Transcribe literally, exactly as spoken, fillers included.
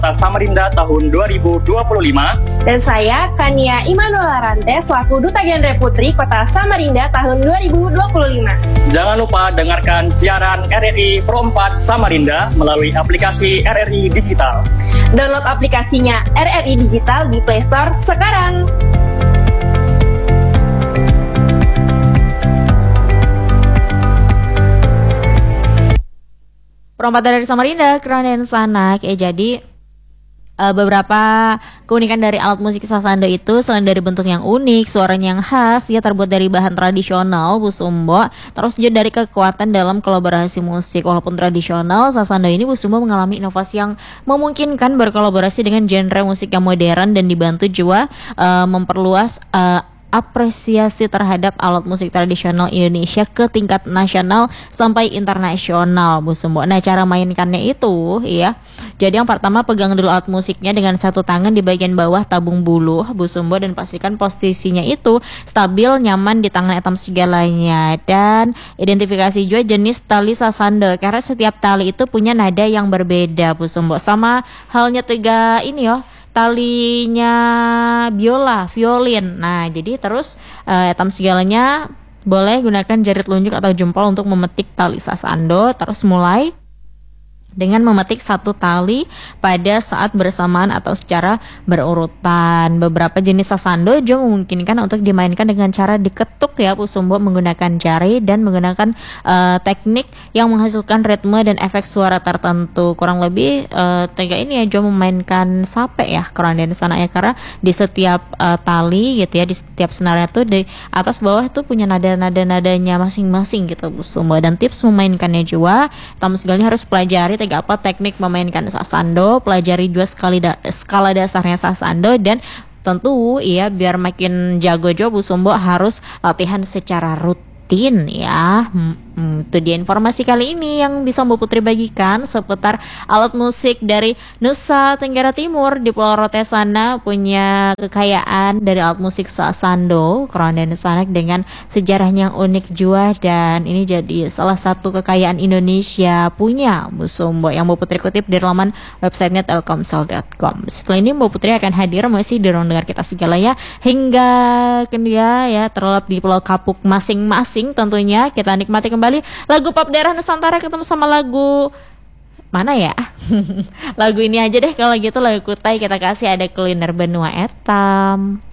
Samarinda tahun dua ribu dua puluh lima. Dan saya Kania Imanuela Rante selaku Duta Genre Putri Kota Samarinda tahun dua ribu dua puluh lima. Jangan lupa dengarkan siaran R R I Pro empat Samarinda melalui aplikasi R R I Digital. Download aplikasinya R R I Digital di Play Store sekarang. Perompat dari Samarinda, keren dan sanak. Eh jadi uh, beberapa keunikan dari alat musik sasando itu selain dari bentuk yang unik, suaranya yang khas, ya terbuat dari bahan tradisional, Bu Sumbo. Terus juga dari kekuatan dalam kolaborasi musik. Walaupun tradisional, sasando ini Bu Sumbo mengalami inovasi yang memungkinkan berkolaborasi dengan genre musik yang modern dan dibantu juga uh, memperluas uh, apresiasi terhadap alat musik tradisional Indonesia ke tingkat nasional sampai internasional, Bu Sumbo. Nah, cara mainkannya itu ya. Jadi yang pertama pegang dulu alat musiknya dengan satu tangan di bagian bawah tabung bulu, Bu Sumbo, dan pastikan posisinya itu stabil, nyaman di tangan etam segalanya. Dan identifikasi juga jenis tali sasando karena setiap tali itu punya nada yang berbeda, Bu Sumbo. Sama halnya tiga ini yo. Talinya biola, violin. Nah, jadi terus uh, etam segalanya boleh gunakan jari telunjuk atau jempol untuk memetik tali sasando. Terus mulai dengan memetik satu tali pada saat bersamaan atau secara berurutan. Beberapa jenis sasando juga memungkinkan untuk dimainkan dengan cara diketuk ya, Bu Sumbo, menggunakan jari dan menggunakan uh, teknik yang menghasilkan ritme dan efek suara tertentu. Kurang lebih uh, tiga ini ya juga memainkan sape ya, kurang dari sana ya, karena di setiap uh, tali gitu ya, di setiap senarnya tuh di atas bawah tuh punya nada-nada nadanya masing-masing gitu, Bu Sumbo. Dan tips memainkannya juga, tamu segalanya harus pelajari tiga apa teknik memainkan sasando, pelajari juga skala, da- skala dasarnya sasando, dan tentu ya biar makin jago juga Bu Sumbo harus latihan secara rutin ya. Hmm, hmm, itu dia informasi kali ini yang bisa Mbak Putri bagikan seputar alat musik dari Nusa Tenggara Timur. Di Pulau Rote sana punya kekayaan dari alat musik sasando, keren dan sanak, dengan sejarahnya yang unik juga, dan ini jadi salah satu kekayaan Indonesia punya Bu Sumbo yang Mbak Putri kutip dari laman websitenya telkomsel dot com. Setelah ini Mbak Putri akan hadir masih di ruang dengar kita segalanya hingga kendia ya terlelap di Pulau Kapuk masing-masing. Tentunya kita nikmati kembali lagu pop daerah Nusantara ketemu sama lagu mana ya? Lagu ini aja deh kalau gitu, lagu Kutai kita kasih, ada kuliner benua etam.